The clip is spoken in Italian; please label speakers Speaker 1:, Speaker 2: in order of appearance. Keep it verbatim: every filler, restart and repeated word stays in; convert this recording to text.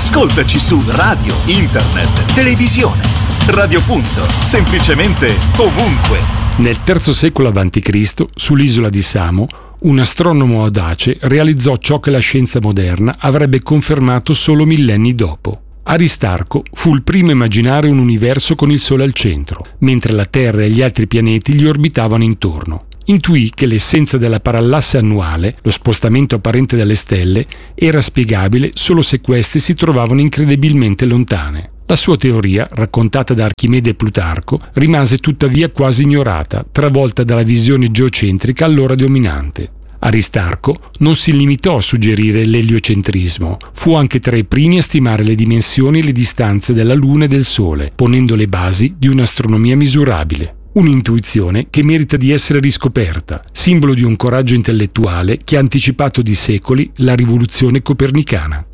Speaker 1: Ascoltaci su radio, internet, televisione. Radio Punto, semplicemente ovunque.
Speaker 2: Nel terzo secolo avanti Cristo, sull'isola di Samo, un astronomo audace realizzò ciò che la scienza moderna avrebbe confermato solo millenni dopo. Aristarco fu il primo a immaginare un universo con il Sole al centro, mentre la Terra e gli altri pianeti gli orbitavano intorno. Intuì che l'essenza della parallasse annuale, lo spostamento apparente delle stelle, era spiegabile solo se queste si trovavano incredibilmente lontane. La sua teoria, raccontata da Archimede e Plutarco, rimase tuttavia quasi ignorata, travolta dalla visione geocentrica allora dominante. Aristarco non si limitò a suggerire l'eliocentrismo, fu anche tra i primi a stimare le dimensioni e le distanze della Luna e del Sole, ponendo le basi di un'astronomia misurabile. Un'intuizione che merita di essere riscoperta, simbolo di un coraggio intellettuale che ha anticipato di secoli la rivoluzione copernicana.